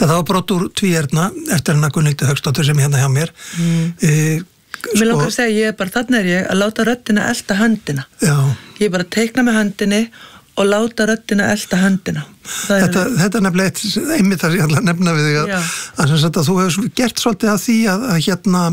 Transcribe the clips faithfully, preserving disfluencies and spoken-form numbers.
Þetta var brot úr Tvíerna eftir hennar Gunnhildi Hauksdóttur sem hérna hjá mér. Mm. E, sko, Mér langar að segja, ég er bara, þannig er ég að láta röddina elta höndina. Já. Ég er bara að teikna með höndinni og láta röddina elta höndina. Þetta, þetta er nefnilega eitt, einmitt það sem ég ætla að nefna við þig að, að, að, að þú hefur gert svolítið að því að, að hérna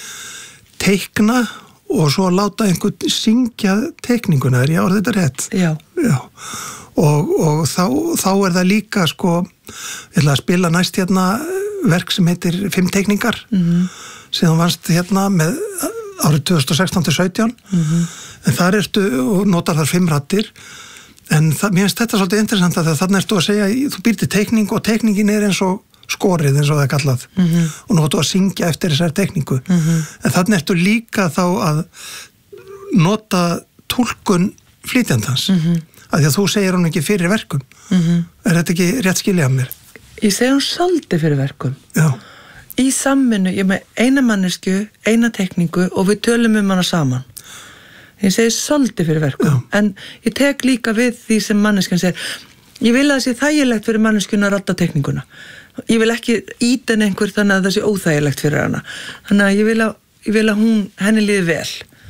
teikna og svo láta einhvern syngja teikninguna, er ég orðið þetta rétt? Já. Já. Og, og þá, þá er það líka sko, ég ætla að spila næst hérna verk sem heitir Fimm teikningar, mm-hmm. sem þú vannst hérna með árið tvö þúsund og sextán til sautján, mm-hmm. en þar ertu og notar þar fimm raddir. En það, mér finnst þetta svolítið interessant að þannig ertu að segja, þú býr til teikning og teikningin er eins og skorið eins og það er kallað mm-hmm. og nú ertu að syngja eftir þessari teikningu. Mm-hmm. En þannig ertu líka þá að nota túlkun flytjandans, mm-hmm. af því að þú segir hún ekki fyrir verkum. Mm-hmm. Er þetta ekki rétt skilja af mér? Ég segi hún svolítið fyrir verkum. Já. Í samvinnu, ég með eina mannesku, eina teikningu og við tölum um hana saman. Ég segi svolítið fyrir verkum, já. En ég tek líka við því sem manneskjan segir. Ég vil að það sé þægilegt fyrir manneskjuna að radda teikninguna. Ég vil ekki íta henni einhver þannig að það sé óþægilegt fyrir hana. Þannig að ég vil að, ég vil að hún, henni líði vel.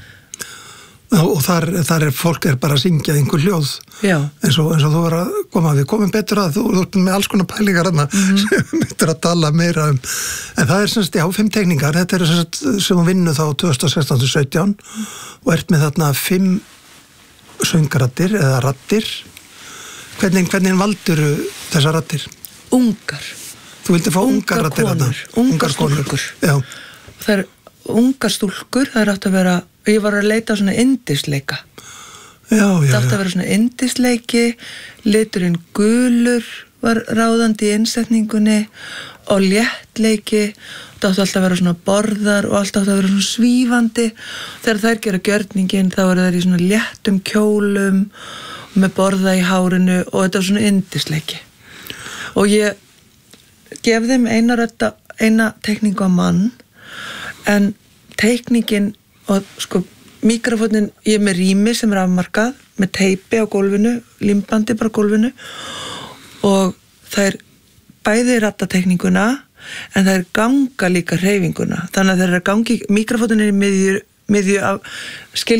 Já, og þar, þar er fólk er bara að syngja einhver hljóð. Já. Eins og, eins og þú var að koma, við komum betur að þú, þú ert með alls konar pælingar hana mm-hmm. sem myndir að tala meira um. En það er semst, já, fimm teikningar, þetta er semst sem hún vinnu þá tvö þúsund og sextán til sautján og ert með þarna fimm söngraddir eða raddir. Hvernig, hvernig valdur þessar raddir? Ungar. Þú vildi fá ungar raddir þarna? Ungar stúlkur. Já. Það er ungar stúlkur, það er átt að vera, ég var að leita á svona indisleika. Já, já, það átt að vera svona indisleiki, liturinn gulur var ráðandi í innsetningunni og léttleiki, það átt alltaf að vera svona borðar og allt átt að vera svona svífandi. Þegar þær gera gjörningin þá eru þær í svona léttum kjólum með borða í hárinu og þetta var svona indisleiki. Og ég gef þeim eina, rödda, eina teikningu á mann, en teikningin og sko mikrofónin, ég er með rými sem er afmarkað með teipi á gólfinu, limbandi bara á gólfinu og það er bæði raddateikninguna en það er ganga líka hreyfinguna, þannig að það er gangi, mikrofónin er í miðju, miðju af skil